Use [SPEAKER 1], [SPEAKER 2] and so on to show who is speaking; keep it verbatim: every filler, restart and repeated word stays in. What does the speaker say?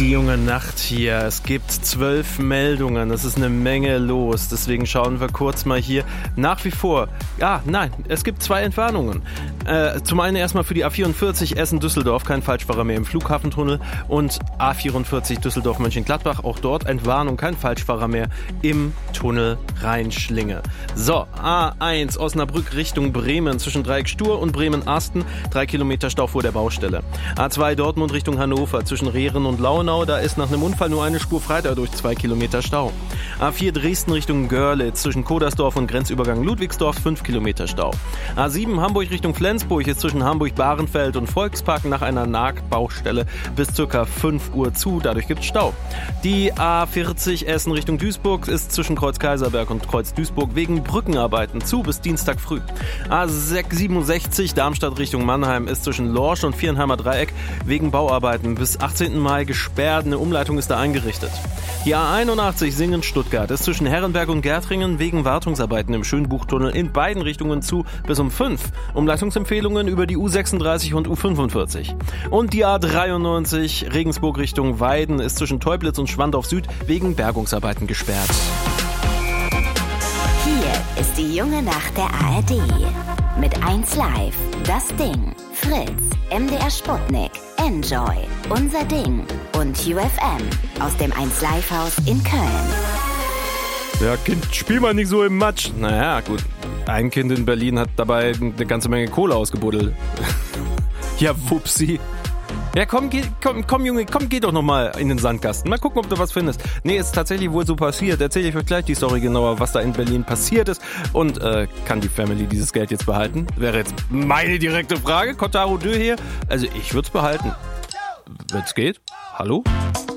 [SPEAKER 1] Die junge Nacht hier. Es gibt zwölf Meldungen. Es ist eine Menge los. Deswegen schauen wir kurz mal hier. Nach wie vor. Ah, nein. Es gibt zwei Entwarnungen. Äh, zum einen erstmal für die A vierundvierzig Essen-Düsseldorf. Kein Falschfahrer mehr im Flughafentunnel. Und A vierundvierzig Düsseldorf-Mönchengladbach. Auch dort Entwarnung. Kein Falschfahrer mehr im Tunnel Rheinschlinge. So. A eins Osnabrück Richtung Bremen. Zwischen Dreieck Stur und Bremen-Asten. Drei Kilometer Stau vor der Baustelle. A zwei Dortmund Richtung Hannover. Zwischen Rehren und Launau. Da ist nach einem Unfall nur eine Spur frei, dadurch zwei Kilometer Stau. A vier Dresden Richtung Görlitz, zwischen Kodersdorf und Grenzübergang Ludwigsdorf, fünf Kilometer Stau. A sieben Hamburg Richtung Flensburg ist zwischen Hamburg-Bahrenfeld und Volkspark nach einer Nahbaustelle bis ca. fünf Uhr zu, dadurch gibt es Stau. Die A vierzig Essen Richtung Duisburg ist zwischen Kreuz Kaiserberg und Kreuz Duisburg wegen Brückenarbeiten zu bis Dienstag früh. A siebenundsechzig Darmstadt Richtung Mannheim ist zwischen Lorsch und Vierenheimer Dreieck wegen Bauarbeiten bis achtzehnten Mai gesperrt. Eine Umleitung ist da eingerichtet. Die A einundachtzig Singen-Stuttgart ist zwischen Herrenberg und Gärtringen wegen Wartungsarbeiten im Schönbuchtunnel in beiden Richtungen zu bis um fünf. Umleitungsempfehlungen über die U sechsunddreißig und U fünfundvierzig. Und die A dreiundneunzig Regensburg Richtung Weiden ist zwischen Teublitz und Schwandorf Süd wegen Bergungsarbeiten gesperrt.
[SPEAKER 2] Hier ist die junge Nacht der A R D. Mit eins Live, das Ding, Fritz, M D R Sputnik, Enjoy, Unser Ding und U F M aus dem eins Live Haus in Köln.
[SPEAKER 1] Ja, Kind, spiel mal nicht so im Matsch. Naja, gut. Ein Kind in Berlin hat dabei eine ganze Menge Kohle ausgebuddelt. Ja, wupsi. Ja, komm, geh, komm, komm, Junge, komm, geh doch nochmal in den Sandkasten. Mal gucken, ob du was findest. Nee, ist tatsächlich wohl so passiert. Erzähle ich euch gleich die Story genauer, was da in Berlin passiert ist. Und äh, kann die Family dieses Geld jetzt behalten? Wäre jetzt meine direkte Frage. Kotaro Dö hier. Also ich würde es behalten. Wenn's geht. Hallo?